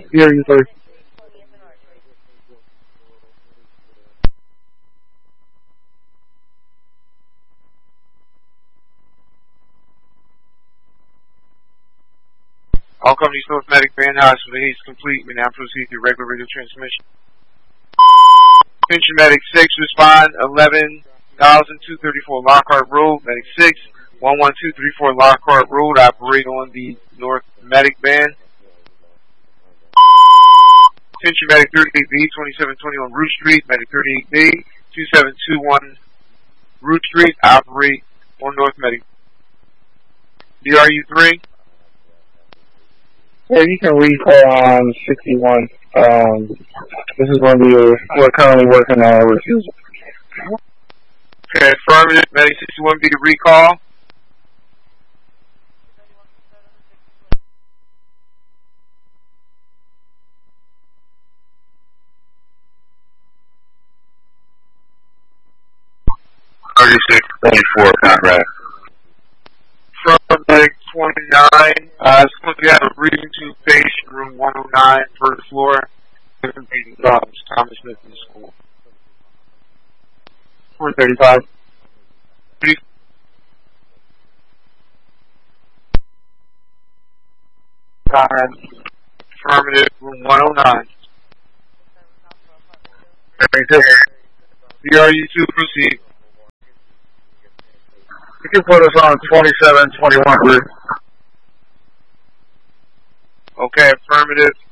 Here you first. All companies North Medic Band Hospital is complete. We now proceed to regular radio transmission. Attention Medic 6, respond 11,234 Lockhart Road. Medic 6, 11234 Lockhart Road, operate on the North Medic Band. Attention Medic 38B, 2721 Root Street. Medic 38B, 2721 Root Street, operate on North Medic. DRU 3. Yeah, you can recall on 61. This is when we're currently working on a refusal. Okay, affirmative. Medic 61B to recall. Conrad. From Medic 29, it's going to be at a reading to patient room 109, first floor. Thomas Smith School. 435. Conrad. Affirmative, room 109. DRU2, proceed. You can put us on 2721 route. Okay, affirmative.